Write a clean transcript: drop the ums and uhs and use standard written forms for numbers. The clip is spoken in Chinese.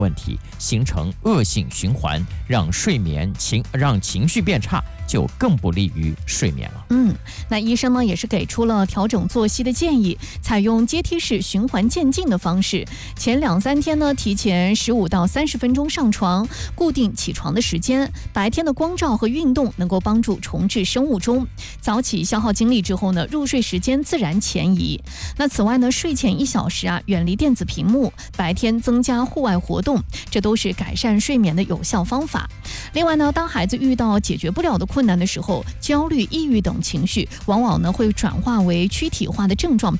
问题，形成恶性循环，让情绪变差，就更不利于睡眠了。 那医生呢也是给出了调整作息的建议，采用阶梯式循环渐进的方式，前2-3天呢提前15到30分钟上床，固定起床的时间，白天的光照和运动能够帮助重置生物钟，早起消耗精力之后呢，入睡时间自然前移。那此外呢，睡前1小时远离电子屏幕，白天增加户外活动，这都是改善睡眠的有效方法。另外呢，当孩子遇到解决不了的困难的时候，焦虑、抑郁等情绪往往呢会转化为躯体化的症状